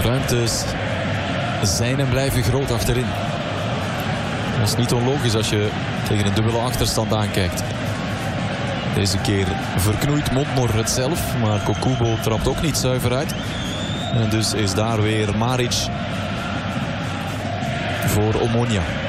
ruimtes zijn en blijven groot achterin. Dat is niet onlogisch als je tegen een dubbele achterstand aankijkt. Deze keer verknoeit Montmor het zelf, maar Kokubo trapt ook niet zuiver uit. En dus is daar weer Maric voor Omonia.